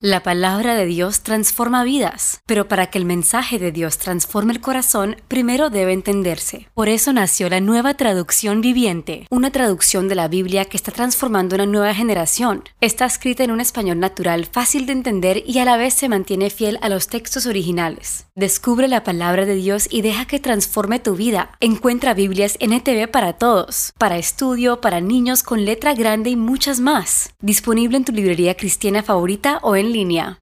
La palabra de Dios transforma vidas, pero para que el mensaje de Dios transforme el corazón, primero debe entenderse. Por eso nació la Nueva Traducción Viviente, una traducción de la Biblia que está transformando una nueva generación. Está escrita en un español natural, fácil de entender y a la vez se mantiene fiel a los textos originales. Descubre la palabra de Dios y deja que transforme tu vida. Encuentra Biblias NTV para todos, para estudio, para niños con letra grande y muchas más. Disponible en tu librería cristiana favorita o en línea.